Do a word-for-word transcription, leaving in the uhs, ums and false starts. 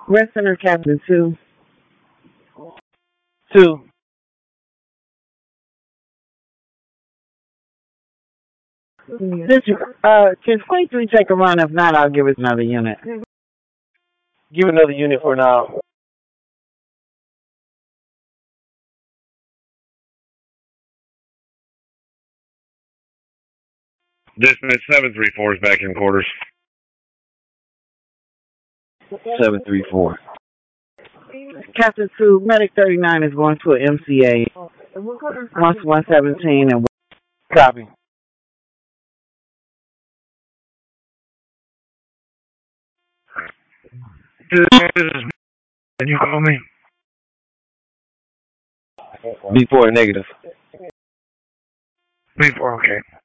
Red Center Captain two. Two. This, uh, can twenty-three take a run? If not, I'll give it another unit. Give another unit for now. Dismiss seven three four is back in quarters. Seven three four. Captain two, Medic thirty-nine is going to an M C A. Once one seventeen and Copy. This is. Can you call me? B four negative. B four, okay.